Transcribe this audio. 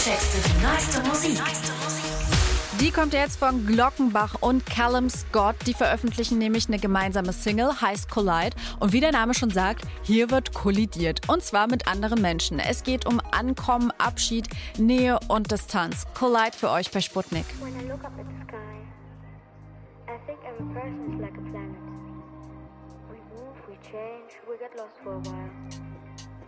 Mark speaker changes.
Speaker 1: checkst du die neueste Musik.
Speaker 2: Die kommt jetzt von Glockenbach und Callum Scott. Die veröffentlichen nämlich eine gemeinsame Single, heißt Collide. Und wie der Name schon sagt, hier wird kollidiert. Und zwar mit anderen Menschen. Es geht um Ankommen, Abschied, Nähe und Distanz. Collide für euch bei Sputnik.
Speaker 3: When I look up at the sky, I think every person is like a planet. We move, we change, we get lost for a while.